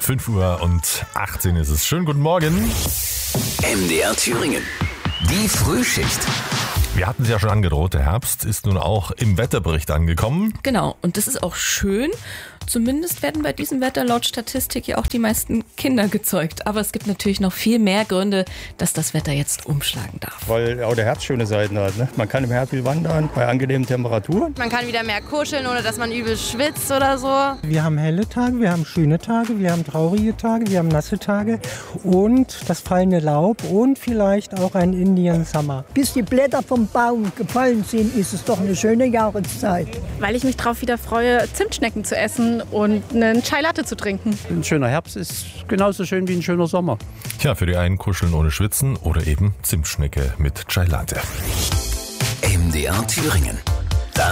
5:18 ist es. Schönen guten Morgen. MDR Thüringen. Die Frühschicht. Wir hatten es ja schon angedroht, der Herbst ist nun auch im Wetterbericht angekommen. Genau, und das ist auch schön. Zumindest werden bei diesem Wetter laut Statistik ja auch die meisten Kinder gezeugt. Aber es gibt natürlich noch viel mehr Gründe, dass das Wetter jetzt umschlagen darf. Weil auch der Herbst schöne Seiten hat. Ne? Man kann im Herbst viel wandern, bei angenehmen Temperaturen. Man kann wieder mehr kuscheln, ohne dass man übel schwitzt oder so. Wir haben helle Tage, wir haben schöne Tage, wir haben traurige Tage, wir haben nasse Tage und das fallende Laub und vielleicht auch ein Indian Summer. Bis die Blätter vom Baum gefallen sind, ist es doch eine schöne Jahreszeit. Weil ich mich darauf wieder freue, Zimtschnecken zu essen und einen Chai Latte zu trinken. Ein schöner Herbst ist genauso schön wie ein schöner Sommer. Tja, für die einen kuscheln ohne Schwitzen oder eben Zimtschnecke mit Chai Latte. MDR Thüringen.